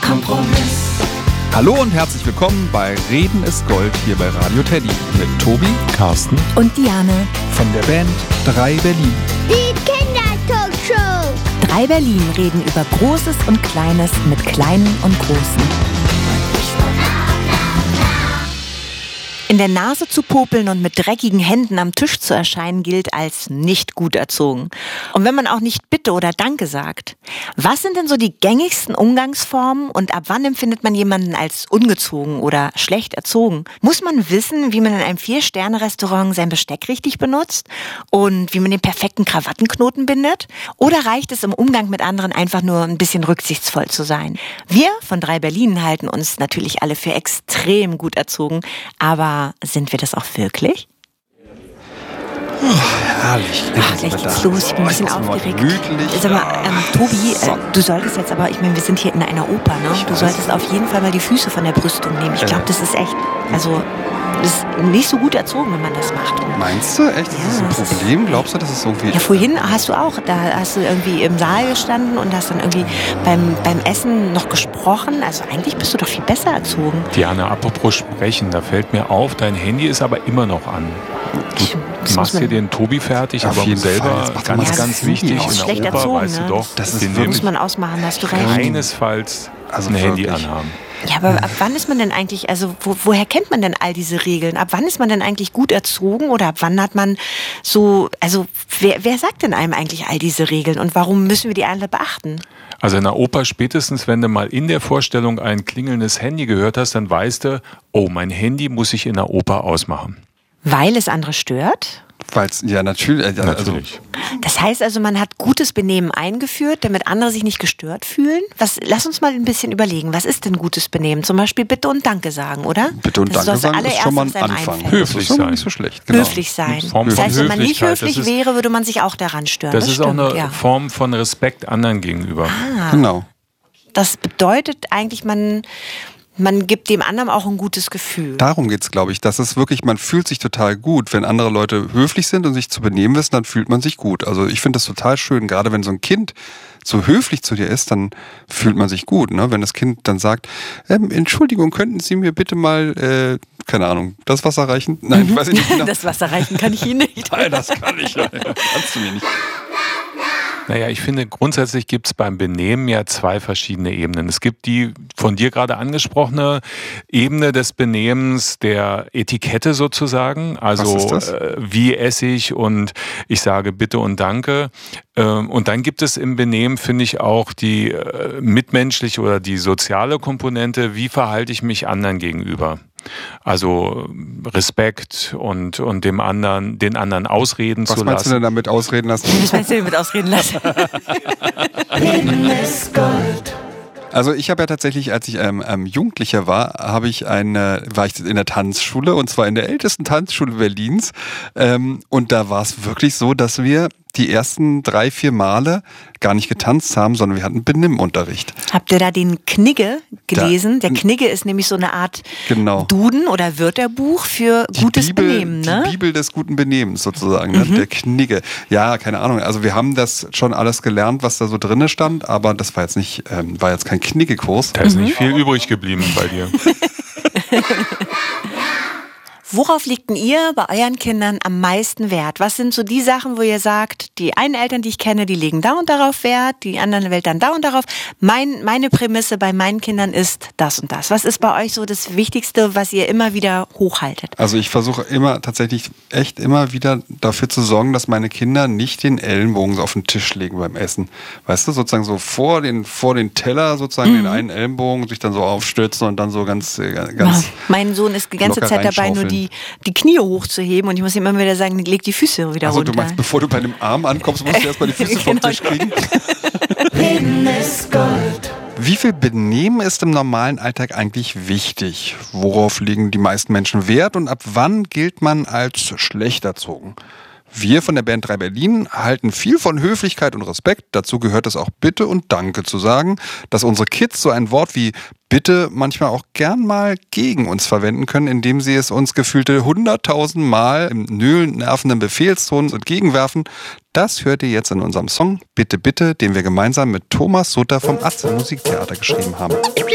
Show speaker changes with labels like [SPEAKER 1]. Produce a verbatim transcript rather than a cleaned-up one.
[SPEAKER 1] Kompromiss.
[SPEAKER 2] Hallo und herzlich willkommen bei Reden ist Gold hier bei Radio Teddy mit Tobi,
[SPEAKER 3] Carsten
[SPEAKER 4] und Diane
[SPEAKER 2] von der Band drei Berlin.
[SPEAKER 5] Die Kindertalkshow.
[SPEAKER 4] drei Berlin reden über Großes und Kleines mit Kleinen und Großen. In der Nase zu popeln und mit dreckigen Händen am Tisch zu erscheinen, gilt als nicht gut erzogen. Und wenn man auch nicht Bitte oder Danke sagt. Was sind denn so die gängigsten Umgangsformen und ab wann empfindet man jemanden als ungezogen oder schlecht erzogen? Muss man wissen, wie man in einem Vier-Sterne-Restaurant sein Besteck richtig benutzt und wie man den perfekten Krawattenknoten bindet? Oder reicht es im Umgang mit anderen einfach nur ein bisschen rücksichtsvoll zu sein? Wir von drei Berlin halten uns natürlich alle für extrem gut erzogen, aber sind wir das auch wirklich?
[SPEAKER 2] Oh, herrlich.
[SPEAKER 4] Ach, gleich geht's los. Ich bin ein bisschen aufgeregt. Sag mal, ähm, Tobi, äh, du solltest jetzt aber, ich meine, wir sind hier in einer Oper, ne? Du solltest auf jeden Fall mal die Füße von der Brüstung nehmen. Ich glaube, das ist echt, also, das ist nicht so gut erzogen, wenn man das macht.
[SPEAKER 2] Meinst du? Echt? Ist
[SPEAKER 4] Ja,
[SPEAKER 2] das ein
[SPEAKER 4] das
[SPEAKER 2] Problem?
[SPEAKER 4] ist-
[SPEAKER 2] Glaubst du, das ist irgendwie...
[SPEAKER 4] Ja, vorhin hast du auch, da hast du irgendwie im Saal gestanden und hast dann irgendwie beim, beim Essen noch gesprochen. Also eigentlich bist du doch viel besser erzogen.
[SPEAKER 3] Diana, apropos sprechen, da fällt mir auf, dein Handy ist aber immer noch an.
[SPEAKER 4] Ich-
[SPEAKER 3] Du
[SPEAKER 4] das muss
[SPEAKER 3] machst
[SPEAKER 4] man-
[SPEAKER 3] hier den Tobi fertig,
[SPEAKER 2] Auf
[SPEAKER 3] aber
[SPEAKER 2] jeden Fall,
[SPEAKER 3] selber
[SPEAKER 2] das macht
[SPEAKER 3] ganz,
[SPEAKER 2] immer
[SPEAKER 3] ganz
[SPEAKER 2] Sinn.
[SPEAKER 3] wichtig,
[SPEAKER 2] Ja,
[SPEAKER 3] in
[SPEAKER 4] schlecht
[SPEAKER 3] der Oper
[SPEAKER 4] erzogen,
[SPEAKER 3] weißt
[SPEAKER 4] ne?
[SPEAKER 3] du doch,
[SPEAKER 2] Das ist
[SPEAKER 3] wir
[SPEAKER 2] wirklich-
[SPEAKER 3] nehmen
[SPEAKER 4] Muss man ausmachen, hast du recht.
[SPEAKER 3] keinesfalls
[SPEAKER 2] Also
[SPEAKER 3] ein Handy
[SPEAKER 2] wirklich.
[SPEAKER 3] anhaben.
[SPEAKER 4] Ja, aber ab wann ist man denn eigentlich, also wo, woher kennt man denn all diese Regeln? Ab wann ist man denn eigentlich gut erzogen oder ab wann hat man so, also wer, wer sagt denn einem eigentlich all diese Regeln und warum müssen wir die alle beachten?
[SPEAKER 3] Also in der Oper spätestens, wenn du mal in der Vorstellung ein klingelndes Handy gehört hast, dann weißt du, oh, mein Handy muss ich in der Oper ausmachen.
[SPEAKER 4] Weil es andere stört?
[SPEAKER 2] Weil's, ja, natürlich. äh, Also,
[SPEAKER 3] Natürlich.
[SPEAKER 4] Das heißt also, man hat gutes Benehmen eingeführt, damit andere sich nicht gestört fühlen? Was, lass uns mal ein bisschen überlegen, was ist denn gutes Benehmen? Zum Beispiel Bitte und Danke sagen, oder?
[SPEAKER 2] Bitte und
[SPEAKER 4] Das
[SPEAKER 2] Danke
[SPEAKER 4] das
[SPEAKER 2] sagen ist schon mal ein
[SPEAKER 4] Allererste, was einem
[SPEAKER 2] Anfang.
[SPEAKER 4] einfällt.
[SPEAKER 3] Höflich
[SPEAKER 2] Das ist schon mal
[SPEAKER 3] sein.
[SPEAKER 2] nicht so schlecht. Genau.
[SPEAKER 4] Höflich sein.
[SPEAKER 3] Form
[SPEAKER 4] Das
[SPEAKER 3] von
[SPEAKER 4] heißt, wenn man nicht
[SPEAKER 3] Höflichkeit,
[SPEAKER 4] höflich
[SPEAKER 3] das ist-
[SPEAKER 4] wäre, würde man sich auch daran stören.
[SPEAKER 3] Das, ist
[SPEAKER 4] stimmt,
[SPEAKER 3] auch eine
[SPEAKER 4] ja.
[SPEAKER 3] Form von Respekt anderen gegenüber.
[SPEAKER 2] Genau.
[SPEAKER 4] Das bedeutet eigentlich, man, man gibt dem anderen auch ein gutes Gefühl.
[SPEAKER 2] Darum geht's, glaube ich. Das ist wirklich, man fühlt sich total gut. Wenn andere Leute höflich sind und sich zu benehmen wissen, dann fühlt man sich gut. Also ich finde das total schön. Gerade wenn so ein Kind so höflich zu dir ist, dann fühlt man sich gut. Ne? Wenn das Kind dann sagt, ähm, Entschuldigung, könnten Sie mir bitte mal, äh, keine Ahnung, das Wasser reichen? Nein, weiß ich nicht genau.
[SPEAKER 4] Das Wasser reichen kann ich Ihnen nicht.
[SPEAKER 2] Nein, das kann ich ja. Kannst du mir nicht.
[SPEAKER 3] Naja, ich finde, grundsätzlich gibt es beim Benehmen ja zwei verschiedene Ebenen. Es gibt die von dir gerade angesprochene Ebene des Benehmens, der Etikette sozusagen. Also
[SPEAKER 2] Was ist das?
[SPEAKER 3] Äh, wie esse ich und ich sage Bitte und Danke. Ähm, und dann gibt es im Benehmen, finde ich, auch die äh, mitmenschliche oder die soziale Komponente. Wie verhalte ich mich anderen gegenüber? Also Respekt und, und dem anderen, den anderen ausreden
[SPEAKER 2] Was
[SPEAKER 3] zu
[SPEAKER 2] meinst du
[SPEAKER 3] lassen.
[SPEAKER 2] denn damit ausreden lassen?
[SPEAKER 4] Was meinst du denn mit ausreden lassen?
[SPEAKER 1] Reden ist Gold.
[SPEAKER 2] Also ich habe ja tatsächlich, als ich ähm, ähm, Jugendlicher war, habe ich eine, war ich in der Tanzschule und zwar in der ältesten Tanzschule Berlins. Ähm, und da war es wirklich so, dass wir die ersten drei, vier Male gar nicht getanzt haben, sondern wir hatten Benimmunterricht.
[SPEAKER 4] Habt ihr da den Knigge gelesen?
[SPEAKER 2] Da-
[SPEAKER 4] Der Knigge ist nämlich so eine Art
[SPEAKER 2] Genau.
[SPEAKER 4] Duden oder Wörterbuch für
[SPEAKER 2] Die
[SPEAKER 4] gutes
[SPEAKER 2] Bibel,
[SPEAKER 4] Benehmen, ne?
[SPEAKER 2] Die Bibel des guten Benehmens sozusagen, ne? Der Knigge. Ja, keine Ahnung. Also wir haben das schon alles gelernt, was da so drinne stand, aber das war jetzt nicht, ähm, war jetzt kein Kniggekurs.
[SPEAKER 3] Da ist nicht viel übrig geblieben bei dir.
[SPEAKER 4] Worauf legten ihr bei euren Kindern am meisten Wert? Was sind so die Sachen, wo ihr sagt, die einen Eltern, die ich kenne, die legen da und darauf Wert, die anderen Eltern da und darauf. Mein, meine Prämisse bei meinen Kindern ist das und das. Was ist bei euch so das Wichtigste, was ihr immer wieder hochhaltet?
[SPEAKER 2] Also ich versuche immer tatsächlich echt immer wieder dafür zu sorgen, dass meine Kinder nicht den Ellenbogen so auf den Tisch legen beim Essen. Weißt du, sozusagen so vor den, vor den Teller sozusagen den einen Ellenbogen, sich dann so aufstürzen und dann so ganz, äh, ganz
[SPEAKER 4] Mein Sohn ist die ganze
[SPEAKER 2] locker
[SPEAKER 4] Zeit dabei, nur
[SPEAKER 2] reinschaufeln.
[SPEAKER 4] die, die Knie hochzuheben und ich muss ihm immer wieder sagen, leg die Füße wieder
[SPEAKER 2] Also
[SPEAKER 4] runter.
[SPEAKER 2] du meinst, bevor du bei dem Arm ankommst, musst du erstmal die Füße vom
[SPEAKER 4] Genau.
[SPEAKER 2] Tisch kriegen?
[SPEAKER 1] Reden ist Gold.
[SPEAKER 2] Wie viel Benehmen ist im normalen Alltag eigentlich wichtig? Worauf legen die meisten Menschen Wert und ab wann gilt man als schlecht erzogen? Wir von der Band drei Berlin halten viel von Höflichkeit und Respekt. Dazu gehört es auch Bitte und Danke zu sagen, dass unsere Kids so ein Wort wie Bitte manchmal auch gern mal gegen uns verwenden können, indem sie es uns gefühlte hunderttausend Mal im nöhlend nervenden Befehlston entgegenwerfen. Das hört ihr jetzt in unserem Song Bitte Bitte, den wir gemeinsam mit Thomas Sutter vom Atze Musiktheater geschrieben haben.